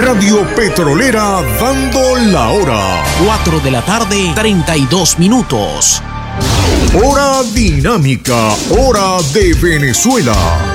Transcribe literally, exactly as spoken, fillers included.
Radio Petrolera dando la hora. cuatro de la tarde, treinta y dos minutos. Hora dinámica, hora de Venezuela.